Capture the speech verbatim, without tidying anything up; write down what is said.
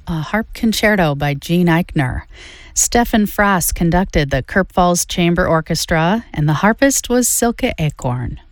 a harp concerto by Gene Eichner. Stefan Frost conducted the Kirp Falls Chamber Orchestra, and the harpist was Silke Acorn.